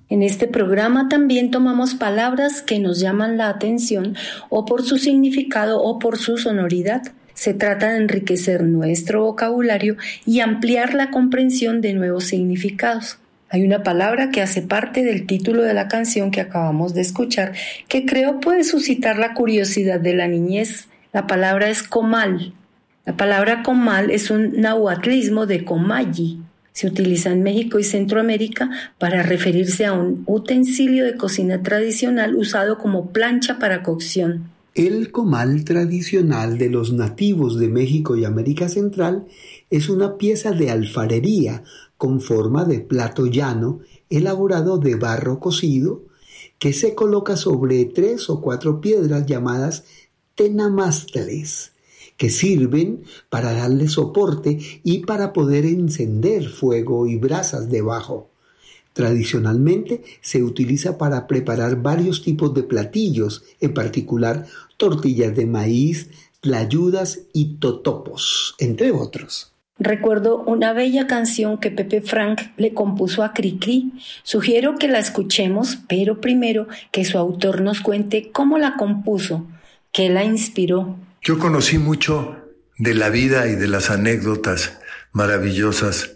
En este programa también tomamos palabras que nos llaman la atención o por su significado o por su sonoridad. Se trata de enriquecer nuestro vocabulario y ampliar la comprensión de nuevos significados. Hay una palabra que hace parte del título de la canción que acabamos de escuchar que creo puede suscitar la curiosidad de la niñez. La palabra es comal. La palabra comal es un nahuatlismo de comalli. Se utiliza en México y Centroamérica para referirse a un utensilio de cocina tradicional usado como plancha para cocción. El comal tradicional de los nativos de México y América Central es una pieza de alfarería con forma de plato llano elaborado de barro cocido que se coloca sobre 3 o 4 piedras llamadas tenamastles, que sirven para darle soporte y para poder encender fuego y brasas debajo. Tradicionalmente se utiliza para preparar varios tipos de platillos, en particular tortillas de maíz, tlayudas y totopos, entre otros. Recuerdo una bella canción que Pepe Frank le compuso a Cricri. Sugiero que la escuchemos, pero primero que su autor nos cuente cómo la compuso, qué la inspiró. Yo conocí mucho de la vida y de las anécdotas maravillosas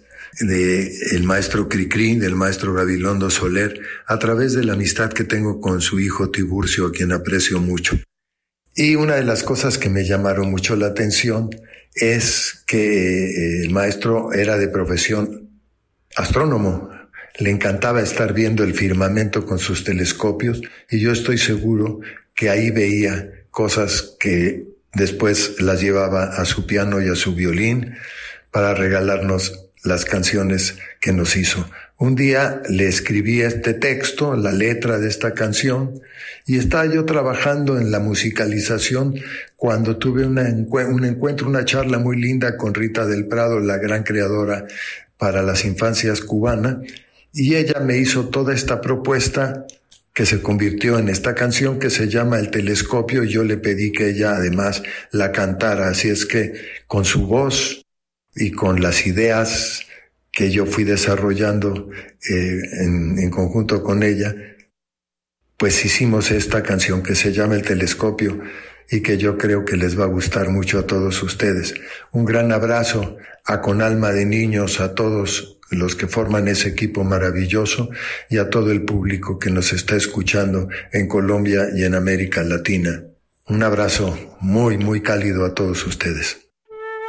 del maestro Cricri, del maestro Gabilondo Soler, a través de la amistad que tengo con su hijo Tiburcio, a quien aprecio mucho. Y una de las cosas que me llamaron mucho la atención es que el maestro era de profesión astrónomo. Le encantaba estar viendo el firmamento con sus telescopios y yo estoy seguro que ahí veía cosas que después las llevaba a su piano y a su violín para regalarnos las canciones que nos hizo. Un día le escribí este texto, la letra de esta canción, y estaba yo trabajando en la musicalización cuando tuve un encuentro, una charla muy linda con Rita del Prado, la gran creadora para las infancias cubana, y ella me hizo toda esta propuesta que se convirtió en esta canción que se llama El Telescopio, y yo le pedí que ella además la cantara, así es que con su voz y con las ideas que yo fui desarrollando en conjunto con ella, pues hicimos esta canción que se llama El Telescopio y que yo creo que les va a gustar mucho a todos ustedes. Un gran abrazo a Con Alma de Niños, a todos los que forman ese equipo maravilloso y a todo el público que nos está escuchando en Colombia y en América Latina. Un abrazo muy, muy cálido a todos ustedes.